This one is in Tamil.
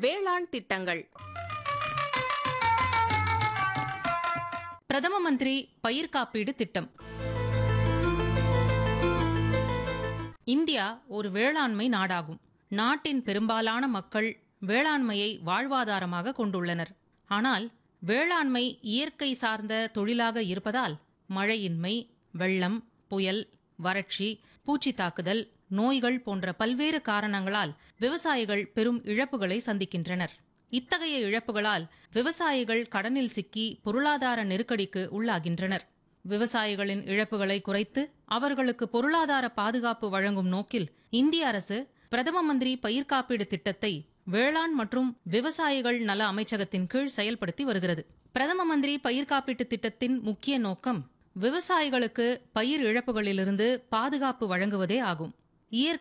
வேளாண் திட்டங்கள். பிரதம மந்திரி பயிர் காப்பீடு திட்டம். இந்தியா ஒரு வேளாண்மை நாடாகும். நாட்டின் பெரும்பாலான மக்கள் வேளாண்மையை வாழ்வாதாரமாக கொண்டுள்ளனர். ஆனால் வேளாண்மை இயற்கை சார்ந்த தொழிலாக இருப்பதால் மழையின்மை, வெள்ளம், புயல், வறட்சி, பூச்சி தாக்குதல், நோய்கள் போன்ற பல்வேறு காரணங்களால் விவசாயிகள் பெரும் இழப்புகளை சந்திக்கின்றனர். இத்தகைய இழப்புகளால் விவசாயிகள் கடனில் சிக்கி பொருளாதார நெருக்கடிக்கு உள்ளாகின்றனர். விவசாயிகளின் இழப்புகளை குறைத்து அவர்களுக்கு பொருளாதார பாதுகாப்பு வழங்கும் நோக்கில் இந்திய அரசு பிரதம மந்திரி பயிர் காப்பீடு திட்டத்தை வேளாண் மற்றும் விவசாயிகள் நல அமைச்சகத்தின் கீழ் செயல்படுத்தி வருகிறது. பிரதம மந்திரி பயிர் காப்பீட்டு திட்டத்தின் முக்கிய நோக்கம் விவசாயிகளுக்கு பயிர் இழப்புகளிலிருந்து பாதுகாப்பு வழங்குவதே ஆகும். இயற்கை